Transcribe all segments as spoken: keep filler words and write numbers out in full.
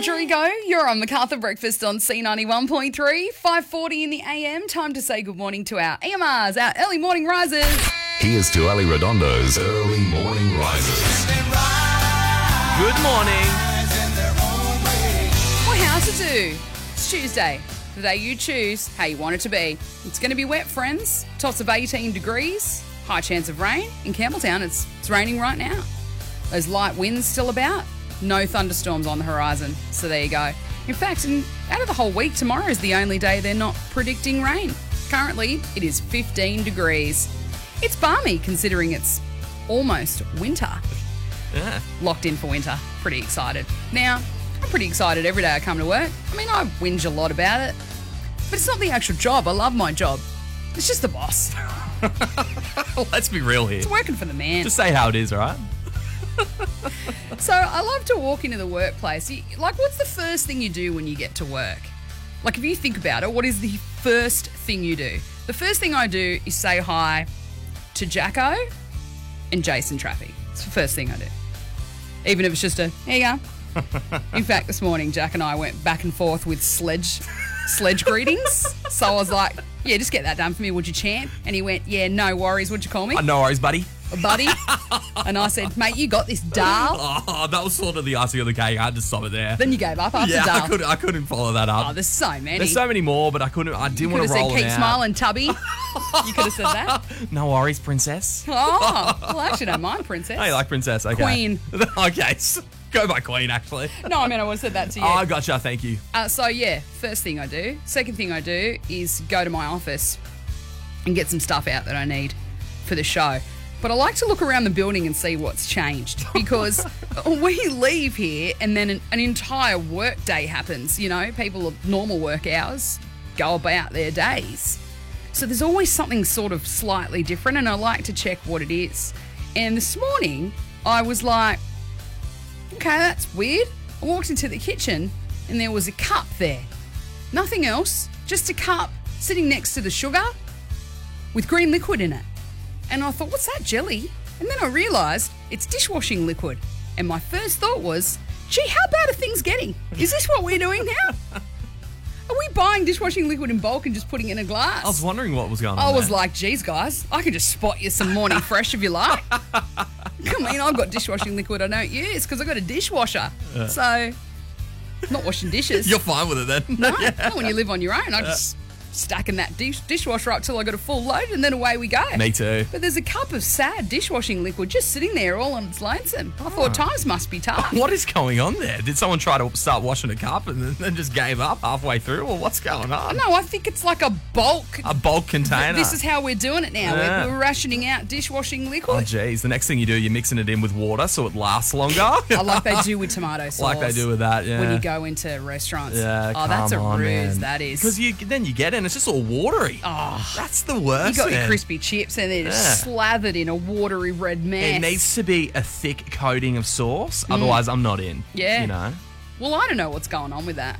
Rodrigo, you're on MacArthur Breakfast on C ninety-one point three, five forty in the A M. Time to say good morning to our E M Rs, our early morning risers. Here's to Ali Redondo's early morning risers. Good morning. Well, how's it do? It's Tuesday, the day you choose how you want it to be. It's going to be wet, friends. Tops of eighteen degrees, high chance of rain. In Campbelltown, it's, it's raining right now. Those light winds still about. No thunderstorms on the horizon, so there you go. In fact, in, out of the whole week, tomorrow is the only day they're not predicting rain. Currently, it is fifteen degrees. It's balmy considering it's almost winter. Yeah. Locked in for winter. Pretty excited. Now, I'm pretty excited every day I come to work. I mean, I whinge a lot about it, but it's not the actual job. I love my job. It's just the boss. Let's be real here. It's working for the man. Just say how it is, all right? So I love to walk into the workplace. You, like, what's the first thing you do when you get to work? Like, if you think about it, what is the first thing you do? The first thing I do is say hi to Jacko and Jason Traffy. It's the first thing I do. Even if it's just a, here you go. In fact, this morning, Jack and I went back and forth with sledge sledge greetings. So I was like, yeah, just get that done for me, would you, champ? And he went, yeah, no worries. What'd you call me? Uh, no worries, buddy. Buddy. And I said, mate, you got this, Dal. Oh, that was sort of the icing on the cake. I had to stop it there. Then you gave up after yeah, Dal. I couldn't, I couldn't follow that up. Oh, there's so many. There's so many more, but I couldn't. I didn't you want could to have roll said, it keep out. smiling, Tubby. You could have said that. No worries, princess. Oh, well, I actually don't mind, princess. Oh, you like princess? Okay. Queen. Okay, go by queen, actually. No, I mean, I would have said that to you. Oh, I gotcha. Thank you. Uh, so, yeah, first thing I do. Second thing I do is go to my office and get some stuff out that I need for the show. But I like to look around the building and see what's changed because we leave here and then an, an entire work day happens. You know, people of normal work hours go about their days. So there's always something sort of slightly different and I like to check what it is. And this morning I was like, okay, that's weird. I walked into the kitchen and there was a cup there. Nothing else, just a cup sitting next to the sugar with green liquid in it. And I thought, what's that, jelly? And then I realised it's dishwashing liquid. And my first thought was, gee, how bad are things getting? Is this what we're doing now? Are we buying dishwashing liquid in bulk and just putting it in a glass? I was wondering what was going on. I was there. like, geez, guys, I can just spot you some Morning Fresh if you like. I mean, I've got dishwashing liquid I don't use because I've got a dishwasher. Yeah. So, I'm not washing dishes. You're fine with it then. No, Yeah. not when you live on your own. I just stacking that dish, dishwasher up till I got a full load and then away we go. Me too. But there's a cup of sad dishwashing liquid just sitting there all on its lonesome. I thought times must be tough. What is going on there? Did someone try to start washing a cup and then just gave up halfway through? Or what's going on? No, I think it's like a bulk. A bulk container. This is how we're doing it now. Yeah. We're, we're rationing out dishwashing Oh, liquid. geez. The next thing you do, you're mixing it in with water so it lasts longer. I like they do with tomato sauce. Like they do with that, yeah. When you go into restaurants. Yeah, Oh, that's a come on, ruse, man. that is. Because you then you get it and it's just all watery. Oh, That's the worst. you got your man. crispy chips and they're just Yeah. slathered in a watery red mess. It needs to be a thick coating of sauce, otherwise I'm not in. Mm. Yeah. You know? Well, I don't know what's going on with that.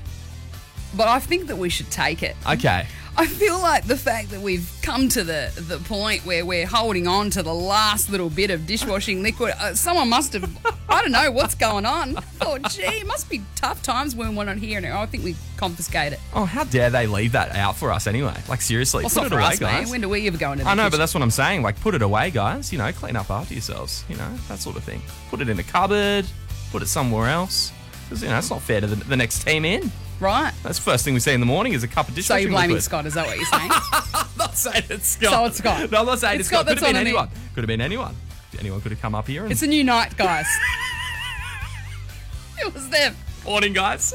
But I think that we should take it. Okay. I feel like the fact that we've come to the, the point where we're holding on to the last little bit of dishwashing liquid, uh, someone must have, I don't know what's going on. Oh, gee, it must be tough times when we're not here. And I think we confiscate it. Oh, how dare they leave that out for us anyway? Like, seriously, Well, it's put not it for away, us, guys. man. When do we ever go into the I know, but kitchen? that's what I'm saying. Like, put it away, guys. You know, clean up after yourselves. You know, that sort of thing. Put it in a cupboard. Put it somewhere else. Because, you know, it's not fair to the, the next team in. Right. That's the first thing we see in the morning is a cup of So dishwashing you're blaming liquid. Scott, is that what you're saying? I'm not saying it's Scott. So it's Scott. No, I'm not saying It's it's, Scott. Scott Could have that's been on it. anyone. Could have been anyone. Anyone could have come up here and... It's a new night, guys. It was them. Morning, guys.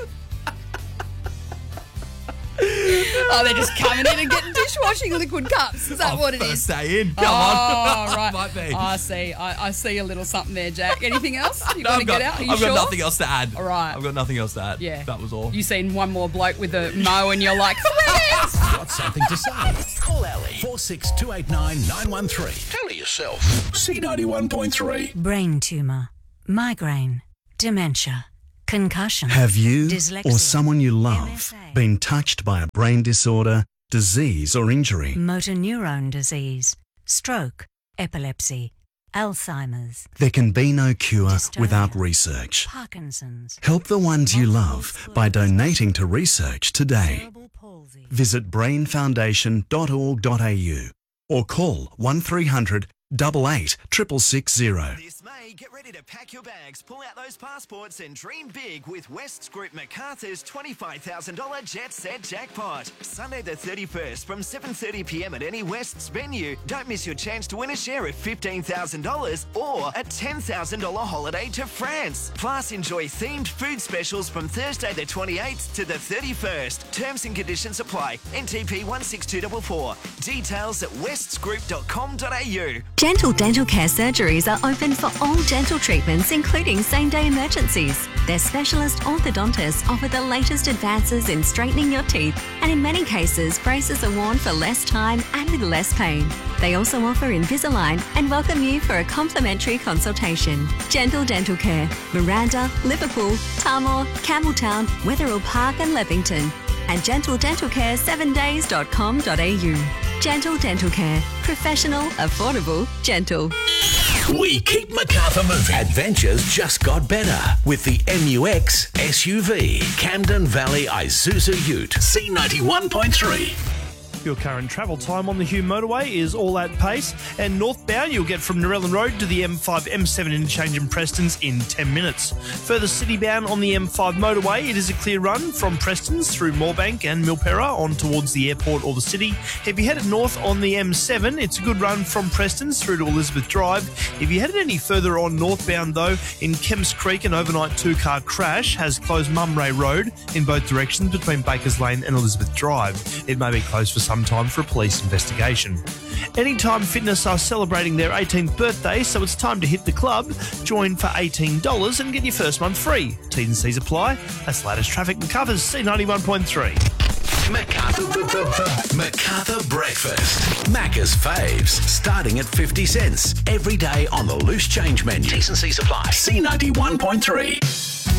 Oh, they're just coming in and getting dishwashing liquid cups. Is that Oh, what it first is? day in. Come oh, on. right. Might be. I see. I, I see a little something there, Jack. Anything else you No, want to I've got, get out? Are you I've sure? got nothing else to add. All right. I've got nothing else to add. Yeah. That was all. You seen one more bloke with a mow and you're like, "Sweet." Got something to say? Call Ali four six two eight nine nine one three. Tell her yourself. C ninety-one point three. Brain tumour, migraine, dementia, concussion. Have you Dyslexia, or someone you love M S A. been touched by a brain disorder, disease or injury? Motor neurone disease, stroke, epilepsy, Alzheimer's, There can be no cure Dystonia. without research. Parkinson's, Help the ones you multiple love by sclerosis, donating to research today. cerebral palsy. Visit brain foundation dot org dot a u or call one three hundred, eight eight, six six six zero. This May, get ready to pack your bags, pull out those passports and dream big with West's Group MacArthur's twenty-five thousand dollars Jet Set Jackpot. Sunday the thirty-first from seven thirty p m at any West's venue. Don't miss your chance to win a share of fifteen thousand dollars or a ten thousand dollars holiday to France. Plus, enjoy themed food specials from Thursday the twenty-eighth to the thirty-first. Terms and conditions apply. N T P one six two four four. Details at wests group dot com dot a u. Gentle Dental Care surgeries are open for all dental treatments, including same-day emergencies. Their specialist orthodontists offer the latest advances in straightening your teeth, and in many cases, braces are worn for less time and with less pain. They also offer Invisalign and welcome you for a complimentary consultation. Gentle Dental Care, Miranda, Liverpool, Tarmore, Campbelltown, Wetherill Park and Leppington. And gentle dental care seven days dot com dot a u. Gentle Dental Care. Professional, affordable, gentle. We keep MacArthur moving. Adventures just got better with the M U X S U V. Camden Valley Isuzu Ute. C ninety-one point three. Your current travel time on the Hume Motorway is all at pace, and northbound you'll get from Narellan Road to the M five M seven interchange in Prestons in ten minutes. Further citybound on the M five motorway, it is a clear run from Prestons through Moorebank and Milperra on towards the airport or the city. If you're headed north on the M seven, it's a good run from Prestons through to Elizabeth Drive. If you're headed any further on northbound though, in Kemps Creek, an overnight two-car crash has closed Mumray Road in both directions between Bakers Lane and Elizabeth Drive. It may be closed for some time for a police investigation. Anytime Fitness are celebrating their eighteenth birthday, so it's time to hit the club. Join for eighteen dollars and get your first month free. T's and C's apply. That's latest traffic and covers C ninety-one point three. MacArthur, MacArthur Breakfast. Macca's faves, starting at fifty cents. Every day on the loose change menu. T's and C's apply. C ninety-one point three.